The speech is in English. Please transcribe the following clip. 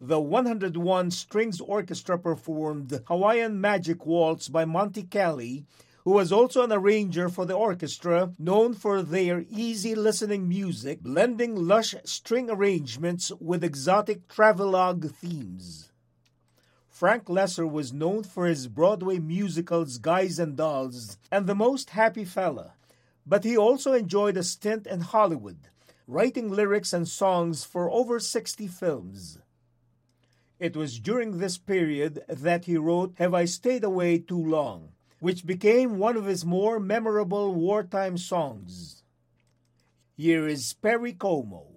The 101 Strings Orchestra performed Hawaiian Magic Waltz by Monte Kelly, who was also an arranger for the orchestra, known for their easy listening music, blending lush string arrangements with exotic travelogue themes. Frank Loesser was known for his Broadway musicals Guys and Dolls and The Most Happy Fella, but he also enjoyed a stint in Hollywood, writing lyrics and songs for over 60 films. It was during this period that he wrote Have I Stayed Away Too Long, which became one of his more memorable wartime songs. Here is Perry Como.